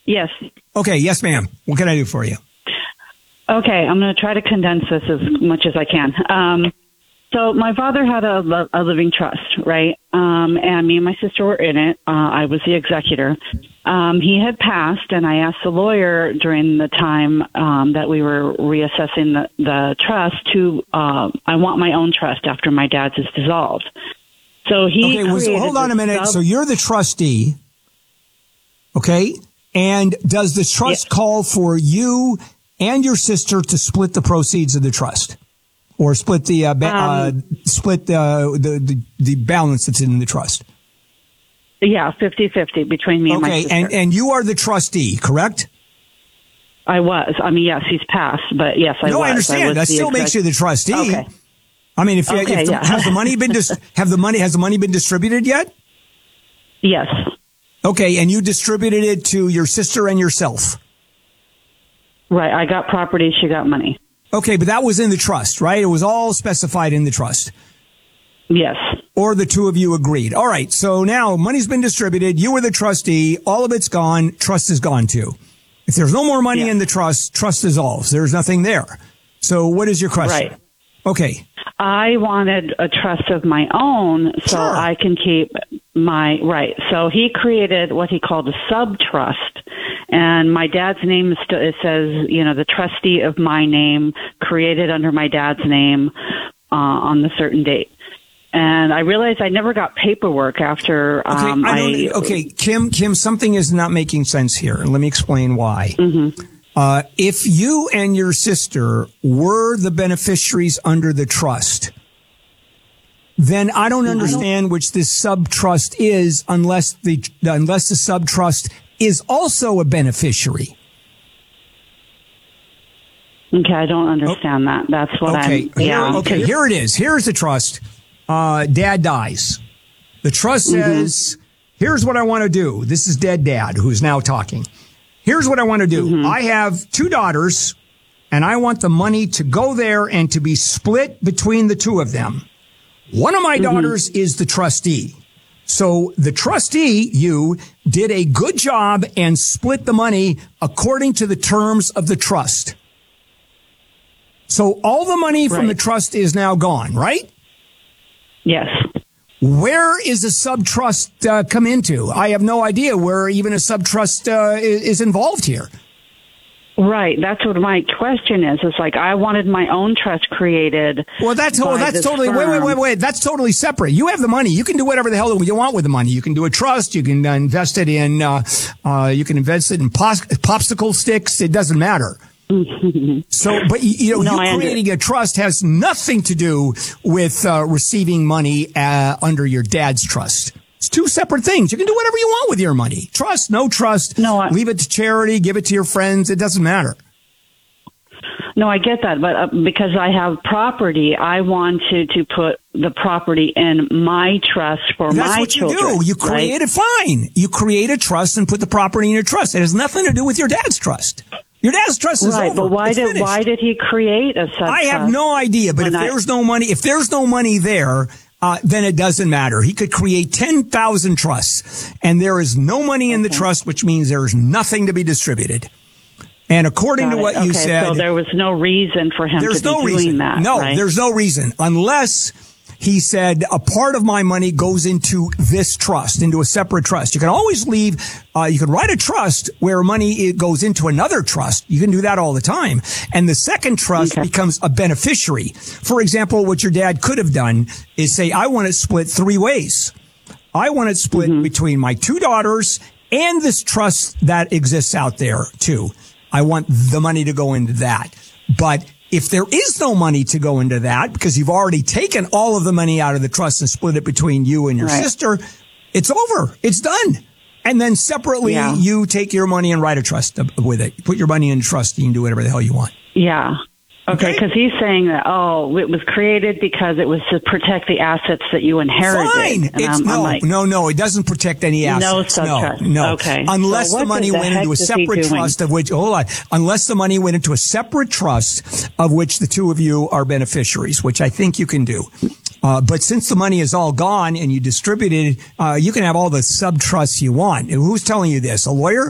Yes. Okay. Yes, ma'am. What can I do for you? Okay, I'm going to try to condense this as much as I can. So my father had a living trust, right? And me and my sister were in it. I was the executor. He had passed, and I asked the lawyer during the time that we were reassessing the trust to, I want my own trust after my dad's is dissolved. So he so hold on a minute. So you're the trustee, okay? And does the trust call for you and your sister to split the proceeds of the trust, or split the the balance that's in the trust? Yeah, 50-50 between me and my sister. Okay, and you are the trustee, correct? I was. I mean, yes, he's passed, but yes, I was. No, I understand. That still makes you the trustee. Okay. I mean, has the money been distributed yet? Yes. Okay, and you distributed it to your sister and yourself. Right. I got property. She got money. Okay, but that was in the trust, right? It was all specified in the trust. Yes. Or the two of you agreed. All right. So now money's been distributed. You were the trustee. All of it's gone. Trust is gone too. If there's no more money in the trust dissolves. There's nothing there. So what is your question? Right. Okay. I wanted a trust of my own so I can keep right. So he created what he called a sub-trust. And my dad's name is still, it says, the trustee of my name, created under my dad's name on the certain date. And I realized I never got paperwork after Kim, something is not making sense here. Let me explain why. Mm-hmm. If you and your sister were the beneficiaries under the trust, then I don't understand which this sub-trust is unless the sub-trust is also a beneficiary. Okay, I don't understand that. That's what here it is. Here's the trust. Dad dies. The trust says, here's what I want to do. This is dead dad who's now talking. Here's what I want to do. I have 2 daughters, and I want the money to go there and to be split between the 2 of them. One of my daughters is the trustee. So the trustee, you, did a good job and split the money according to the terms of the trust. So all the money from the trust is now gone, right? Yes. Where is a sub-trust come into? I have no idea where even a sub-trust is involved here. Right. That's what my question is. It's like I wanted my own trust created. Well, that's totally, wait. That's totally separate. You have the money. You can do whatever the hell you want with the money. You can do a trust. You can invest it in, popsicle sticks. It doesn't matter. So, but you creating a trust has nothing to do with receiving money under your dad's trust. It's 2 separate things. You can do whatever you want with your money. Trust, no trust. Leave it to charity. Give it to your friends. It doesn't matter. No, I get that, but because I have property, I wanted to put the property in my trust for my children. That's what you do. You create it fine. You create a trust and put the property in your trust. It has nothing to do with your dad's trust. Your dad's trust is over. Right, but why did he create a sub-trust? I have no idea, but if there's no money there, then it doesn't matter. He could create 10,000 trusts, and there is no money in the trust, which means there is nothing to be distributed. And according to what you said, so there was no reason for him to be doing that. No, right? There's no reason unless he said a part of my money goes into this trust, into a separate trust. You can always leave, you can write a trust where money goes into another trust. You can do that all the time. And the second trust becomes a beneficiary. For example, what your dad could have done is say, I want it split 3 ways. I want it split between my 2 daughters and this trust that exists out there too. I want the money to go into that. But if there is no money to go into that, because you've already taken all of the money out of the trust and split it between you and your sister, it's over. It's done. And then separately, you take your money and write a trust with it. Put your money in a trust. You can do whatever the hell you want. Yeah. Okay, because he's saying that, it was created because it was to protect the assets that you inherited. Fine. No, it doesn't protect any assets. No. Okay. Unless the money went into a separate trust of which, unless the money went into a separate trust of which the 2 of you are beneficiaries, which I think you can do. But since the money is all gone and you distributed, you can have all the sub-trusts you want. Who's telling you this? A lawyer?